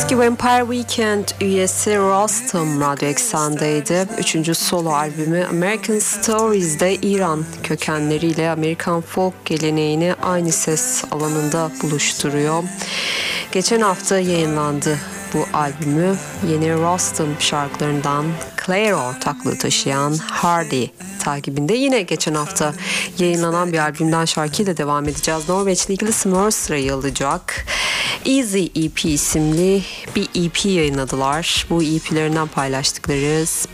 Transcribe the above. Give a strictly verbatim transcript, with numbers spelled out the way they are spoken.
Eski Vampire Weekend üyesi Rostam Radyo Eksen'deydi. Üçüncü solo albümü American Stories'de İran kökenleriyle Amerikan folk geleneğini aynı ses alanında buluşturuyor. Geçen hafta yayınlandı bu albümü. Yeni Rostam şarkılarından Claire ortaklığı taşıyan Hardy takibinde yine geçen hafta yayınlanan bir albümden şarkıyla devam edeceğiz. Norveçli ilgili Smurf sırayı alacak. Easy E P isimli bir E P yayınladılar. Bu E P'lerinden paylaştıkları